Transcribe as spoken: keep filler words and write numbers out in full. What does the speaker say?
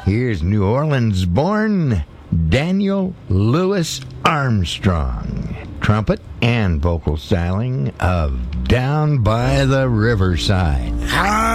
Here's New Orleans-born Daniel Louis Armstrong, trumpet and vocal styling of Down by the Riverside.